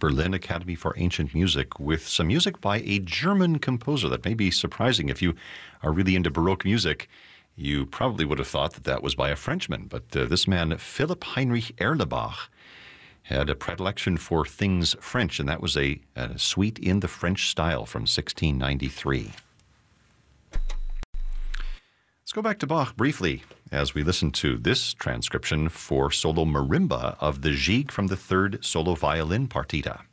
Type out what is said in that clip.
Berlin Academy for Ancient Music with some music by a German composer. That may be surprising. If you are really into Baroque music, you probably would have thought that that was by a Frenchman. But this man, Philipp Heinrich Erlebach, had a predilection for things French, and that was a suite in the French style from 1693. Let's go back to Bach briefly as we listen to this transcription for solo marimba of the Gigue from the third solo violin partita.